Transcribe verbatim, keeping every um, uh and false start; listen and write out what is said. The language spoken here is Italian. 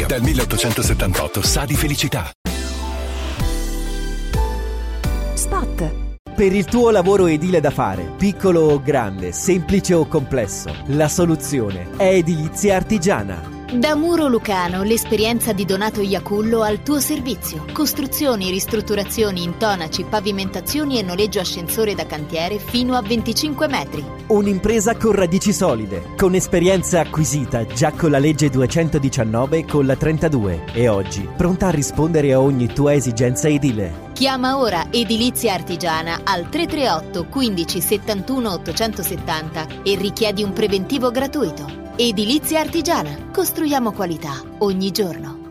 Dal milleottocentosettantotto sa di felicità. Spot. Per il tuo lavoro edile da fare, piccolo o grande, semplice o complesso, la soluzione è Edilizia Artigiana. Da Muro Lucano, l'esperienza di Donato Iacullo al tuo servizio. Costruzioni, ristrutturazioni, intonaci, pavimentazioni e noleggio ascensore da cantiere fino a venticinque metri. Un'impresa con radici solide, con esperienza acquisita già con la legge duecentodiciannove e con la trentadue e oggi pronta a rispondere a ogni tua esigenza edile. Chiama ora Edilizia Artigiana al tre tre otto quindici settantuno ottocentosettanta e richiedi un preventivo gratuito. Edilizia Artigiana. Costruiamo qualità ogni giorno.